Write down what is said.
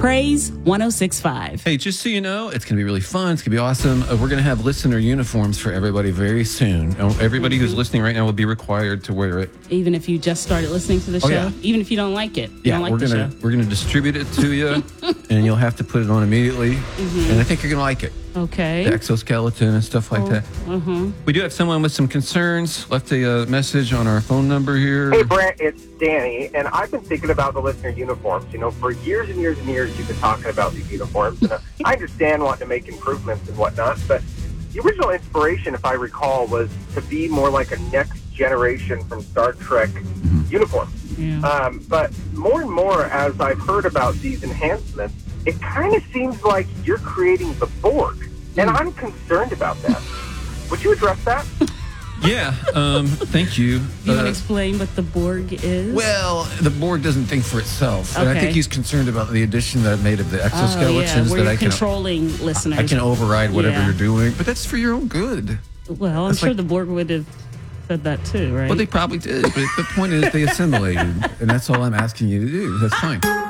Praise 106.5. Hey, just so you know, it's going to be really fun. It's going to be awesome. We're going to have listener uniforms for everybody very soon. Everybody who's listening right now will be required to wear it. Even if you just started listening to the show? Yeah. Even if you don't like it? Yeah, don't like we're gonna distribute it to you, and you'll have to put it on immediately. And I think you're gonna like it. Okay. The exoskeleton and stuff like that. We do have someone with some concerns. Left a message on our phone number here. Hey, Brent, it's Danny, and I've been thinking about the listener uniforms. You know, for years and years and years, you've been talking about these uniforms, and I understand wanting to make improvements and whatnot, but the original inspiration, if I recall, was to be more like a next generation from Star Trek uniform. Yeah. But more and more, as I've heard about these enhancements, it kind of seems like you're creating the Borg, and I'm concerned about that. Would you address that? Yeah, thank you. You want to explain what the Borg is? Well, the Borg doesn't think for itself. And I Okay. think he's concerned about the addition that I've made of the exoskeletons yeah, where that you're I can controlling listeners. I can override whatever Yeah. you're doing. But that's for your own good. Well, I'm That's sure like- the Borg would have said that too, right? Well, they probably did. But the point is they assimilated. And that's all I'm asking you to do. That's fine.